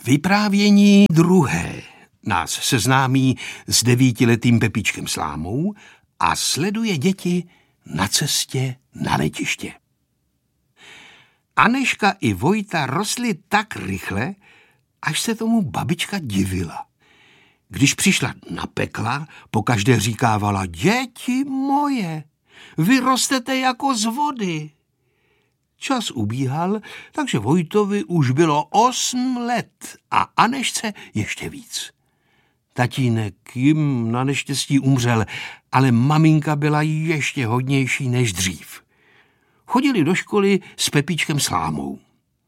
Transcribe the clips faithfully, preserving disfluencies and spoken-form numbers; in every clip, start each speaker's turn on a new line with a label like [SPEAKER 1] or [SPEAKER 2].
[SPEAKER 1] Vyprávění druhé nás seznámí s devítiletým Pepíčkem Slámou a sleduje děti na cestě na letiště. Anežka i Vojta rostly tak rychle, až se tomu babička divila. Když přišla na pekla, pokaždé říkávala: děti moje, vy rostete jako z vody. Čas ubíhal, takže Vojtovi už bylo osm let a Anežce ještě víc. Tatínek jim na neštěstí umřel, ale maminka byla ještě hodnější než dřív. Chodili do školy s Pepíčkem Slámou.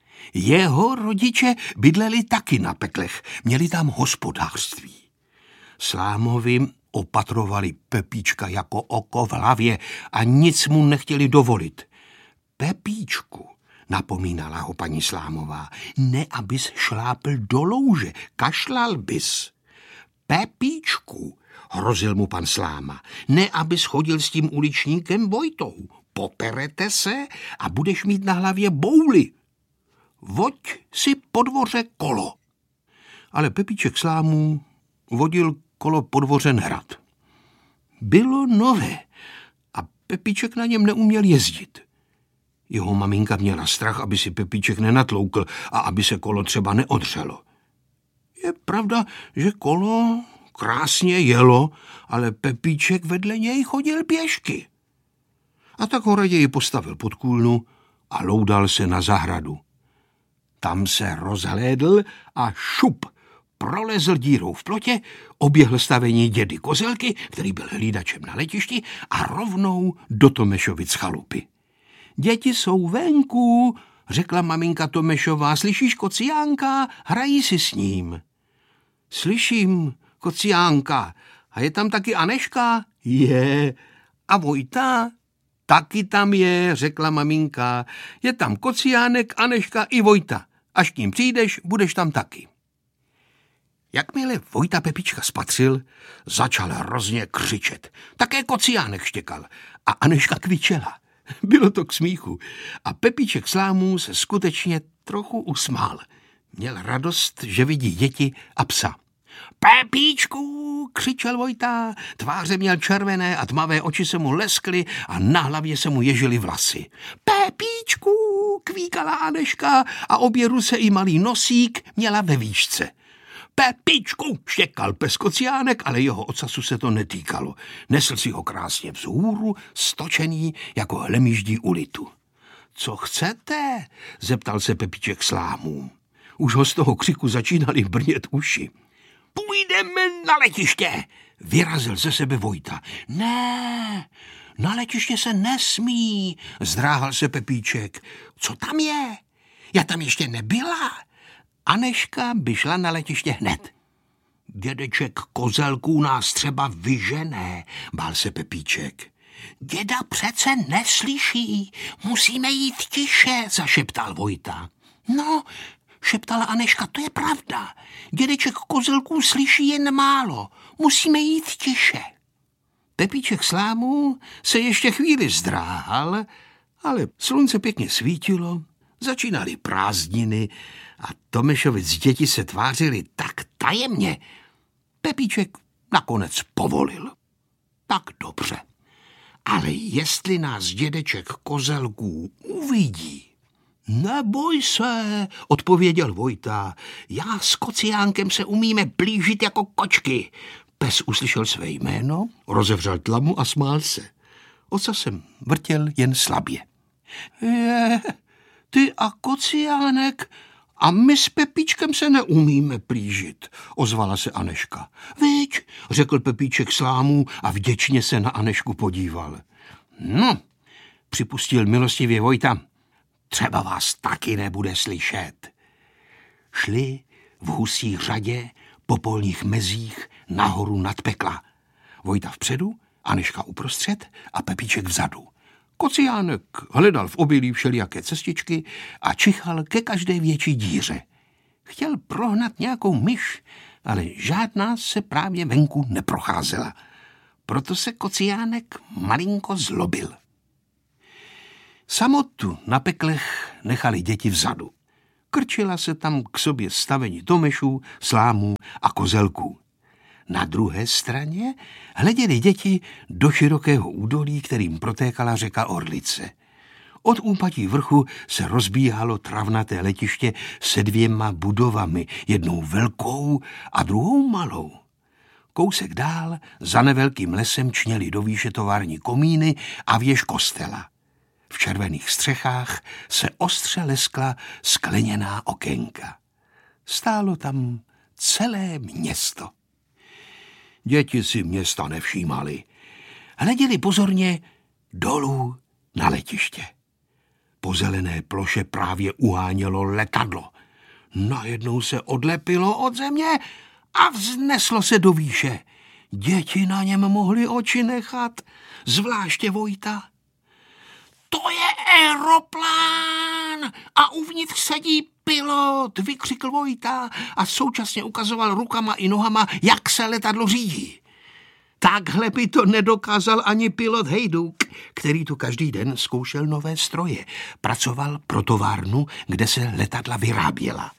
[SPEAKER 1] Jeho rodiče bydleli taky na peklech, měli tam hospodářství. Slámovi opatrovali Pepíčka jako oko v hlavě a nic mu nechtěli dovolit. Pepíčku, napomínala ho paní Slámová, ne abys šlápl do louže, kašlal bys. Pepíčku, hrozil mu pan Sláma, ne abys chodil s tím uličníkem Vojtou. Poperete se a budeš mít na hlavě bouly. Voď si po dvoře kolo. Ale Pepíček Slámů vodil kolo po dvoře nerad. Bylo nové a Pepíček na něm neuměl jezdit. Jeho maminka měla strach, aby si Pepíček nenatloukl a aby se kolo třeba neodřelo. Je pravda, že kolo krásně jelo, ale Pepíček vedle něj chodil pěšky. A tak ho raději postavil pod kůlnu a loudal se na zahradu. Tam se rozhlédl a šup, prolezl dírou v plotě, oběhl stavení dědy Kozelky, který byl hlídačem na letišti, a rovnou do Tomešovic chalupy. Děti jsou venku, řekla maminka Tomešová, slyšíš kociánka, hrají si s ním. Slyším, kociánka, a je tam taky Anežka? Je. A Vojta? Taky tam je, řekla maminka. Je tam Kociánek, Anežka i Vojta. Až k ním přijdeš, budeš tam taky. Jakmile Vojta Pepíčka spatřil, začal hrozně křičet. Také Kociánek štěkal a Anežka kvičela. Bylo to k smíchu a Pepíček Slámů se skutečně trochu usmál. Měl radost, že vidí děti a psa. Pepíčku, křičel Vojta, tváře měl červené a tmavé oči se mu leskly a na hlavě se mu ježily vlasy. Pepíčku, kvíkala Anežka a obě ruce i malý nosík měla ve výšce. Pepíčku, štěkal pes Kociánek, ale jeho ocasu se to netýkalo. Nesl si ho krásně vzhůru, stočený jako hlemýždí u litu. Co chcete? Zeptal se Pepíček Slámů. Už ho z toho křiku začínali brnět uši. Půjdeme na letiště, vyrazil ze sebe Vojta. Ne, na letiště se nesmí, zdráhal se Pepíček. Co tam je? Já tam ještě nebyla. Anežka by šla na letiště hned. Dědeček Kozelků nás třeba vyžené, bál se Pepíček. Děda přece neslyší, musíme jít tiše, zašeptal Vojta. No, šeptala Anežka, to je pravda. Dědeček Kozelků slyší jen málo, musíme jít tiše. Pepíček Slámů se ještě chvíli zdráhal, ale slunce pěkně svítilo, začínaly prázdniny a Tomešovic děti se tvářili tak tajemně. Pepíček nakonec povolil. Tak dobře. Ale jestli nás dědeček Kozelků uvidí... Neboj se, odpověděl Vojta. Já s Kociánkem se umíme blížit jako kočky. Pes uslyšel své jméno, rozevřel tlamu a smál se. Ocasem vrtěl jen slabě. Je, ty a Kociánek a my s Pepíčkem se neumíme plížit, ozvala se Anežka. Viď, řekl Pepíček Slámů a vděčně se na Anežku podíval. No, připustil milostivě Vojta. Třeba vás taky nebude slyšet. Šli v husí řadě po polních mezích nahoru nad pekla. Vojta vpředu, Anežka uprostřed a Pepíček vzadu. Kociánek hledal v obilí všelijaké cestičky a čichal ke každé větší díře. Chtěl prohnat nějakou myš, ale žádná se právě venku neprocházela. Proto se Kociánek malinko zlobil. Samotu na peklech nechali děti vzadu. krčila se tam k sobě stavení tomešů, slámů a kozelků. Na druhé straně hleděly děti do širokého údolí, kterým protékala řeka Orlice. Od úpatí vrchu se rozbíhalo travnaté letiště se dvěma budovami, jednou velkou a druhou malou. Kousek dál, za nevelkým lesem, čněly do výše tovární komíny a věž kostela. V červených střechách se ostře leskla skleněná okénka. Stálo tam celé město. Děti si města nevšímali. Hleděli pozorně dolů na letiště. Po zelené ploše právě uhánělo letadlo. Najednou se odlepilo od země a vzneslo se do výše. Děti na něm mohly oči nechat, zvláště Vojta. To je aeroplán a uvnitř sedí pilot, vykřikl Vojta a současně ukazoval rukama i nohama, jak se letadlo řídí. Takhle by to nedokázal ani pilot Hejduk, který tu každý den zkoušel nové stroje. Pracoval pro továrnu, kde se letadla vyráběla.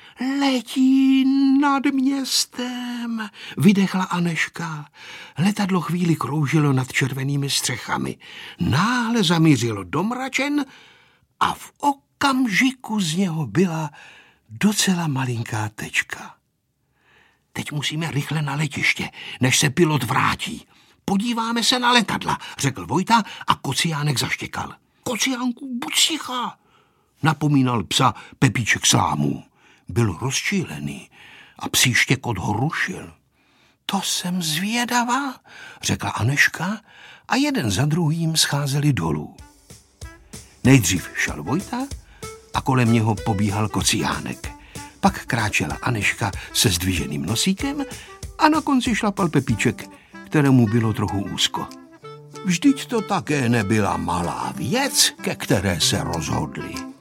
[SPEAKER 1] Letí nad městem, vydechla Aneška. Letadlo chvíli kroužilo nad červenými střechami. Náhle zamířilo do mračen a v okamžiku z něho byla docela malinká tečka. Teď musíme rychle na letiště, než se pilot vrátí. Podíváme se na letadla, řekl Vojta a Kociánek zaštěkal. Kociánku, buď tichá, napomínal psa Pepíček Slámů. Byl rozčílený a psí štěkot ho rušil. To jsem zvědavá, řekla Aneška a jeden za druhým scházeli dolů. Nejdřív šel Vojta a kolem něho pobíhal Kociánek. Pak kráčela Aneška se zdviženým nosíkem a na konci šlapal Pepíček, kterému bylo trochu úzko. Vždyť to také nebyla malá věc, ke které se rozhodli.